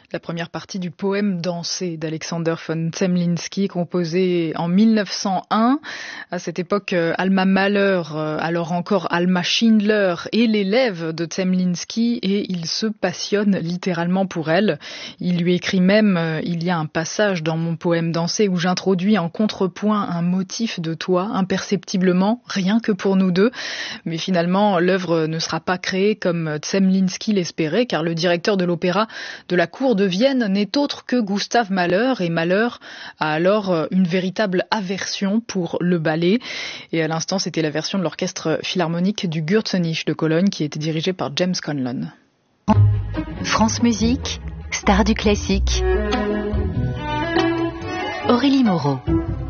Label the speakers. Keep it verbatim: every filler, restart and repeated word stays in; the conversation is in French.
Speaker 1: La première partie du poème dansé d'Alexander von Zemlinsky, composé en mille neuf cent un. À cette époque, Alma Mahler, alors encore Alma Schindler, est l'élève de Zemlinsky et il se passionne littéralement pour elle. Il lui écrit même « Il y a un passage dans mon poème dansé où j'introduis en contrepoint un motif de toi, imperceptiblement, rien que pour nous deux ». Mais finalement, l'œuvre ne sera pas créée comme Zemlinsky l'espérait, car le directeur de l'opéra de la cour de Vienne n'est autre que Gustav Mahler, et Mahler a alors une véritable aversion pour le ballet. Et à l'instant, c'était la version de l'orchestre philharmonique du Gürzenich de Cologne qui était dirigé par James Conlon.
Speaker 2: France Musique, star du classique, Aurélie Moreau.